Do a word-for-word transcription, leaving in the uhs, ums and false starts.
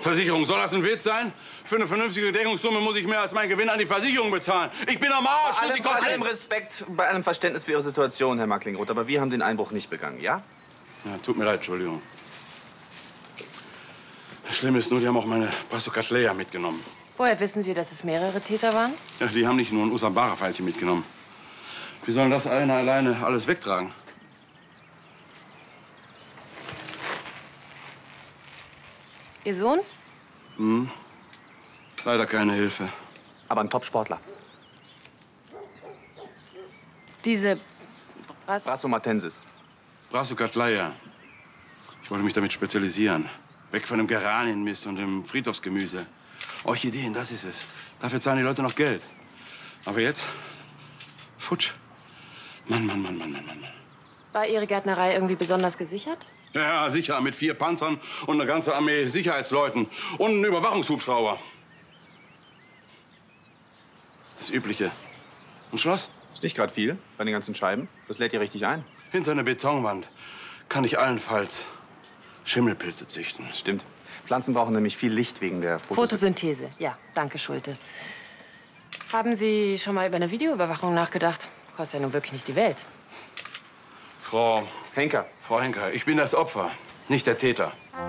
Versicherung, soll das ein Witz sein? Für eine vernünftige Deckungssumme muss ich mehr als meinen Gewinn an die Versicherung bezahlen. Ich bin am Arsch. Bei allem, bei allem Respekt, bei allem Verständnis für Ihre Situation, Herr Marklingroth, aber wir haben den Einbruch nicht begangen, ja? Ja, tut mir leid, Entschuldigung. Das Schlimme ist nur, die haben auch meine Brassokatleia mitgenommen. Woher wissen Sie, dass es mehrere Täter waren? Ja, die haben nicht nur ein Usambara-Pfeilchen mitgenommen. Wie sollen das einer alleine alles wegtragen? Ihr Sohn? Hm. Leider keine Hilfe. Aber ein Top-Sportler. Diese Brass... Brassomatensis. Brassokatleia. Ich wollte mich damit spezialisieren. Weg von dem Geranienmist und dem Friedhofsgemüse. Orchideen, das ist es. Dafür zahlen die Leute noch Geld. Aber jetzt... futsch. Mann, Mann, Mann, Mann, Mann, Mann. War Ihre Gärtnerei irgendwie besonders gesichert? Ja, sicher. Mit vier Panzern und eine ganze Armee Sicherheitsleuten. Und einen Überwachungshubschrauber. Das Übliche. Ein Schloss? Ist nicht gerade viel bei den ganzen Scheiben. Das lädt ihr richtig ein. Hinter einer Betonwand kann ich allenfalls Schimmelpilze züchten. Stimmt. Pflanzen brauchen nämlich viel Licht wegen der Photosynthese. Photosynthese, ja. Danke, Schulte. Haben Sie schon mal über eine Videoüberwachung nachgedacht? Kostet ja nun wirklich nicht die Welt. Frau... Henker. Frau Henker, ich bin das Opfer, nicht der Täter.